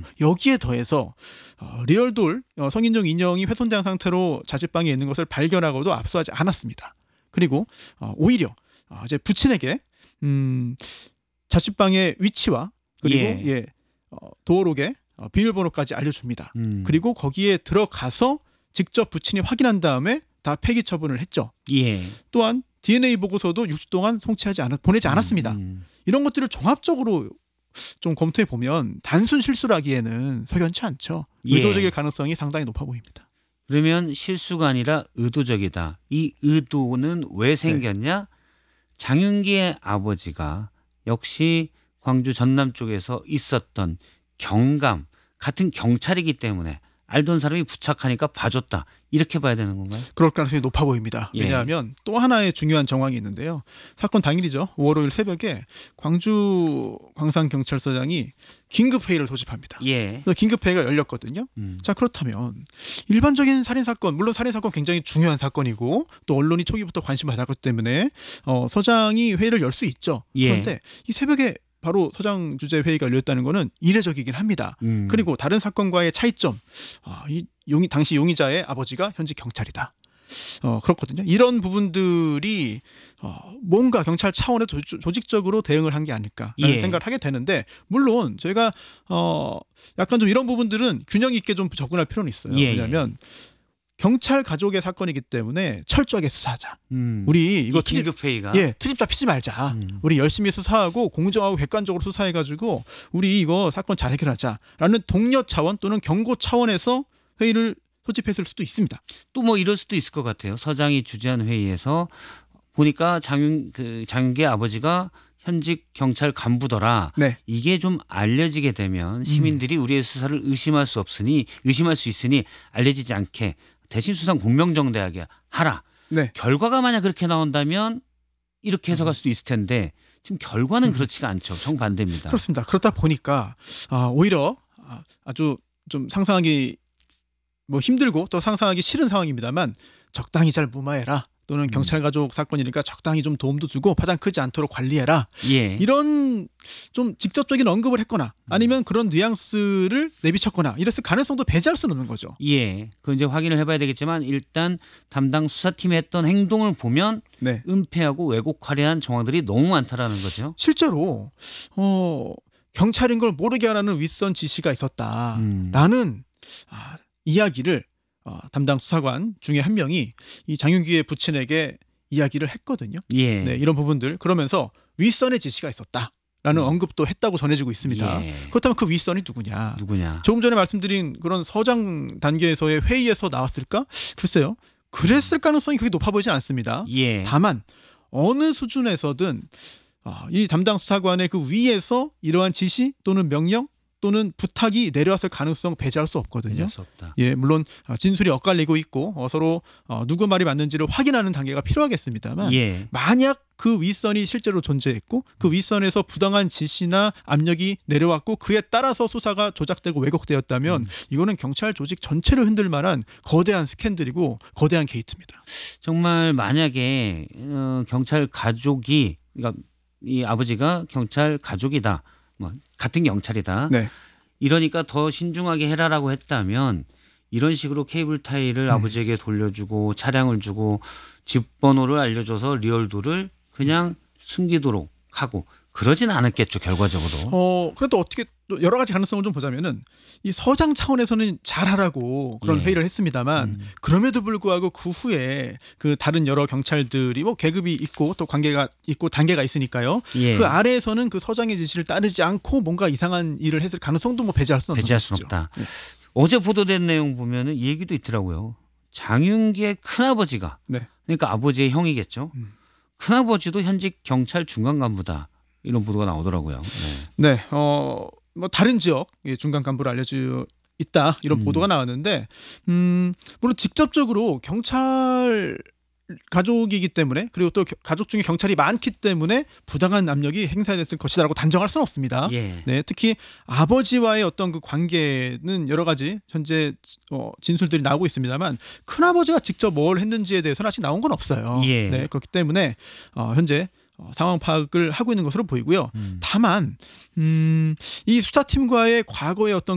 여기에 더해서 리얼돌 성인종 인형이 훼손된 상태로 자취방에 있는 것을 발견하고도 압수하지 않았습니다. 그리고 오히려 이제 부친에게 자취방의 위치와 그리고 도어록의 비밀번호까지 알려줍니다. 그리고 거기에 들어가서 직접 부친이 확인한 다음에 다 폐기 처분을 했죠. 또한 DNA 보고서도 6주 동안 보내지 않았습니다. 이런 것들을 종합적으로 좀 검토해 보면 단순 실수라기에는 석연치 않죠. 의도적일 가능성이 상당히 높아 보입니다. 그러면 실수가 아니라 의도적이다. 이 의도는 왜 생겼냐? 장윤기의 아버지가 역시 광주 전남 쪽에서 있었던 경감, 같은 경찰이기 때문에 알던 사람이 부착하니까 봐줬다. 이렇게 봐야 되는 건가요? 그럴 가능성이 높아 보입니다. 왜냐하면 또 하나의 중요한 정황이 있는데요. 사건 당일이죠. 5월 5일 새벽에 광주 광산경찰서장이 긴급회의를 소집합니다. 그래서 긴급회의가 열렸거든요. 자, 그렇다면 일반적인 살인사건, 물론 살인사건 굉장히 중요한 사건이고 또 언론이 초기부터 관심을 가졌기 때문에 서장이 회의를 열 수 있죠. 그런데 이 새벽에 바로 서장 주재 회의가 열렸다는 것은 이례적이긴 합니다. 그리고 다른 사건과의 차이점, 당시 용의자의 아버지가 현직 경찰이다. 그렇거든요. 이런 부분들이 뭔가 경찰 차원에서 조직적으로 대응을 한 게 아닐까라는 생각을 하게 되는데, 물론 저희가 약간 좀 이런 부분들은 균형 있게 좀 접근할 필요는 있어요. 왜냐하면 경찰 가족의 사건이기 때문에 철저하게 수사하자. 우리 이거 긴급회의가 트집 잡히지 말자. 우리 열심히 수사하고 공정하고 객관적으로 수사해가지고 우리 이거 사건 잘 해결하자라는 독려 차원 또는 경고 차원에서 회의를 소집했을 수도 있습니다. 또 뭐 이럴 수도 있을 것 같아요. 서장이 주재한 회의에서 보니까 장윤기의 아버지가 현직 경찰 간부더라. 이게 좀 알려지게 되면 시민들이 우리의 수사를 의심할 수 있으니 알려지지 않게 대신 수사는 공명정대하게 하라. 결과가 만약 그렇게 나온다면 이렇게 해석할 수도 있을 텐데 지금 결과는 그렇지가 않죠. 정반대입니다. 그렇습니다. 그렇다 보니까 오히려 아주 좀 상상하기 힘들고 또 상상하기 싫은 상황입니다만 적당히 잘 무마해라. 또는 경찰 가족 사건이니까 적당히 좀 도움도 주고 파장 크지 않도록 관리해라. 이런 좀 직접적인 언급을 했거나 아니면 그런 뉘앙스를 내비쳤거나 이랬을 가능성도 배제할 수는 없는 거죠. 그건 이제 확인을 해봐야 되겠지만 일단 담당 수사팀이 했던 행동을 보면 은폐하고 왜곡하려한 정황들이 너무 많다라는 거죠. 실제로 경찰인 걸 모르게 하라는 윗선 지시가 있었다라는 이야기를 담당 수사관 중에 한 명이 이 장윤기의 부친에게 이야기를 했거든요. 이런 부분들 그러면서 윗선의 지시가 있었다라는 언급도 했다고 전해지고 있습니다. 그렇다면 그 윗선이 누구냐? 조금 전에 말씀드린 그런 서장 단계에서의 회의에서 나왔을까? 글쎄요. 그랬을 가능성이 그렇게 높아 보이진 않습니다. 다만 어느 수준에서든 이 담당 수사관의 그 위에서 이러한 지시 또는 명령 또는 부탁이 내려왔을 가능성 배제할 수 없거든요. 물론 진술이 엇갈리고 있고 서로 누구 말이 맞는지를 확인하는 단계가 필요하겠습니다만 만약 그 윗선이 실제로 존재했고 그 윗선에서 부당한 지시나 압력이 내려왔고 그에 따라서 수사가 조작되고 왜곡되었다면 이거는 경찰 조직 전체를 흔들 만한 거대한 스캔들이고 거대한 게이트입니다. 정말 만약에 경찰 가족이 그러니까 이 아버지가 경찰 가족이다. 같은 경찰이다. 이러니까 더 신중하게 해라라고 했다면 이런 식으로 케이블 타이를 아버지에게 돌려주고 차량을 주고 집 번호를 알려줘서 리얼도를 그냥 숨기도록 하고 그러진 않았겠죠, 결과적으로. 그래도 어떻게 또 여러 가지 가능성을 좀 보자면은 이 서장 차원에서는 잘하라고 그런 회의를 했습니다만 그럼에도 불구하고 그 후에 그 다른 여러 경찰들이 계급이 있고 또 관계가 있고 단계가 있으니까요. 그 아래에서는 그 서장의 지시를 따르지 않고 뭔가 이상한 일을 했을 가능성도 배제할 수는 없다. 어제 보도된 내용 보면은 이 얘기도 있더라고요. 장윤기의 큰아버지가 그러니까 아버지의 형이겠죠. 큰아버지도 현직 경찰 중간 간부다. 이런 보도가 나오더라고요. 다른 지역 중간 간부로 알려져 있다 이런 보도가 나왔는데 물론 직접적으로 경찰 가족이기 때문에 그리고 또 가족 중에 경찰이 많기 때문에 부당한 압력이 행사됐을 것이다라고 단정할 수는 없습니다. 특히 아버지와의 어떤 그 관계는 여러 가지 현재 진술들이 나오고 있습니다만 큰아버지가 직접 뭘 했는지에 대해서는 아직 나온 건 없어요. 그렇기 때문에 현재 상황 파악을 하고 있는 것으로 보이고요. 다만 이 수사팀과의 과거의 어떤